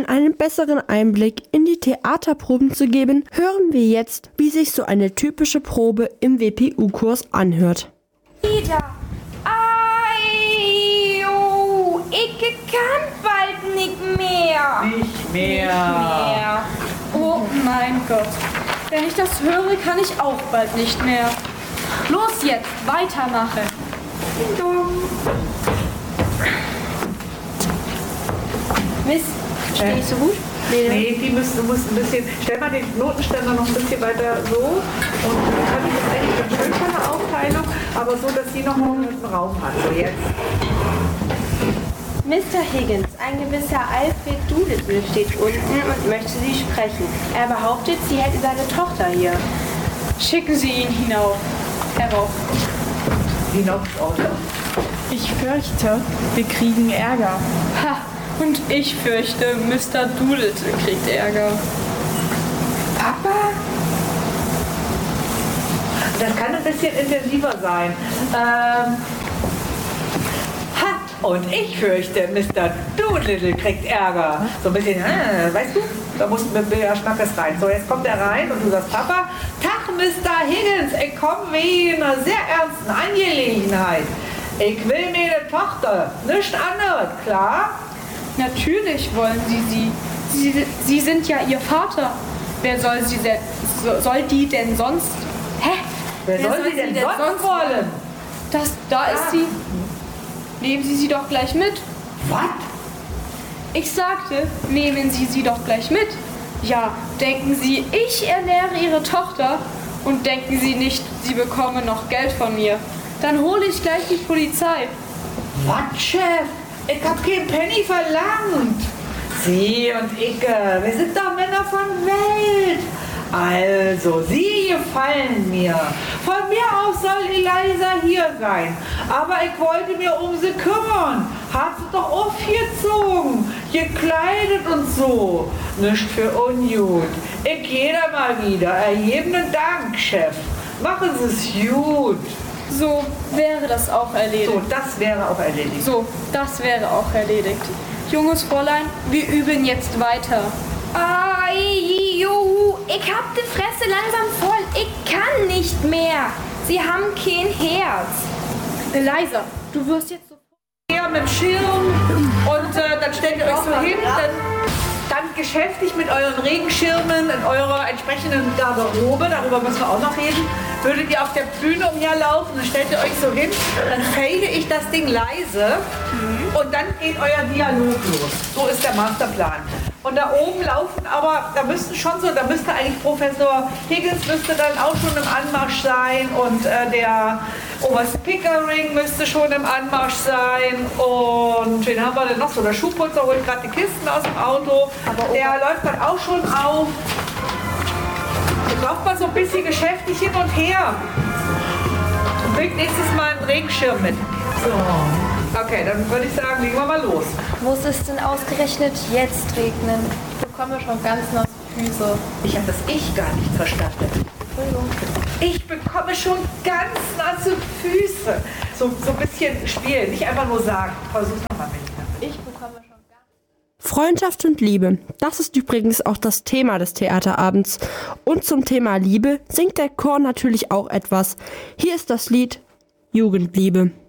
allen einen besseren Einblick in die Theaterproben zu geben, hören wir jetzt, wie sich so eine typische Probe im WPU-Kurs anhört. Ida, ich kann bald nicht mehr. Nicht mehr. Oh mein Gott. Wenn ich das höre, kann ich auch bald nicht mehr. Los jetzt, weitermachen. Miss, stehst du gut? Nee, du musst ein bisschen, stell mal den Notenständer noch ein bisschen weiter so. Und dann kann ich das eigentlich ganz schön von der Aufteilung, aber so, dass sie noch einen Raum hat. So jetzt. Mr. Higgins, ein gewisser Alfred Doolittle steht unten und möchte Sie sprechen. Er behauptet, Sie hätten seine Tochter hier. Schicken Sie ihn hinauf. Herauf. Hinauf, Auto. Ich fürchte, wir kriegen Ärger. Ha! Und ich fürchte, Mr. Doolittle kriegt Ärger. Papa? Das kann ein bisschen intensiver sein. Und ich fürchte, Mr. Doolittle kriegt Ärger. So ein bisschen, weißt du? Da muss mit der Schnackes rein. So, jetzt kommt er rein und du sagst, Papa, Tag, Mr. Higgins, ich komme wegen einer sehr ernsten Angelegenheit. Ich will mir eine Tochter, nichts anderes, klar? Natürlich wollen Sie sie. Sie sind ja Ihr Vater. Wer soll sie denn, soll die denn sonst? Hä? Wer soll sie denn sonst wollen? Da ist sie. Nehmen Sie sie doch gleich mit. Was? Ich sagte, nehmen Sie sie doch gleich mit. Ja, denken Sie, ich ernähre Ihre Tochter und denken Sie nicht, Sie bekommen noch Geld von mir. Dann hole ich gleich die Polizei. Was, Chef? Ich hab keinen Penny verlangt. Sie und ich, wir sind doch Männer von Welt. Also, Sie gefallen mir. Von mir aus soll Eliza hier sein. Aber ich wollte mir um sie kümmern. Hat sie doch aufgezogen, gekleidet und so. Nicht für ungut. Ich gehe da mal wieder. Erhebenden Dank, Chef. Machen Sie es gut. So wäre das auch erledigt. So, das wäre auch erledigt. So, das wäre auch erledigt. Junges Fräulein, wir üben jetzt weiter. Ich hab die Fresse langsam voll. Ich kann nicht mehr. Sie haben kein Herz. Eliza, du wirst jetzt so... Ja, mit dem Schirm und dann stellt ihr euch so hin, dann geschäftig mit euren Regenschirmen in eurer entsprechenden Garderobe, darüber müssen wir auch noch reden, würdet ihr auf der Bühne umherlaufen, dann stellt ihr euch so hin, dann fade ich das Ding leise und dann geht euer Dialog los. So ist der Masterplan. Und da oben laufen aber, da müsste eigentlich Professor Higgins müsste dann auch schon im Anmarsch sein und der Oberst Pickering müsste schon im Anmarsch sein und wen haben wir denn noch so? Der Schuhputzer holt gerade die Kisten aus dem Auto, der läuft dann auch schon auf. Da braucht man so ein bisschen geschäftig hin und her. Und bringt nächstes Mal einen Regenschirm mit. So. Okay, dann würde ich sagen, legen wir mal los. Muss es denn ausgerechnet jetzt regnen? Ich bekomme schon ganz nasse Füße. Ich habe das Ich gar nicht verstanden. Entschuldigung. Ich bekomme schon ganz nasse Füße. So ein bisschen spielen, nicht einfach nur sagen. Versuch's nochmal mit. Ich bekomme schon ganz... Freundschaft und Liebe, das ist übrigens auch das Thema des Theaterabends. Und zum Thema Liebe singt der Chor natürlich auch etwas. Hier ist das Lied Jugendliebe.